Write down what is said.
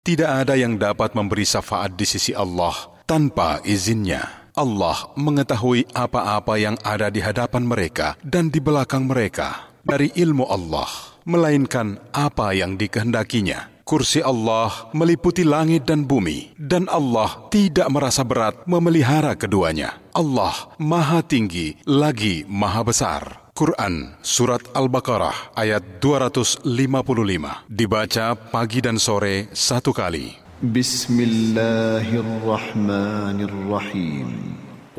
Tidak ada yang dapat memberi syafaat di sisi Allah tanpa izinnya. Allah mengetahui apa-apa yang ada di hadapan mereka dan di belakang mereka dari ilmu Allah, melainkan apa yang dikehendakinya. Kursi Allah meliputi langit dan bumi, dan Allah tidak merasa berat memelihara keduanya. Allah Maha Tinggi lagi Maha Besar. Quran Surat Al-Baqarah ayat 255. Dibaca pagi dan sore 1 kali. Bismillahirrahmanirrahim.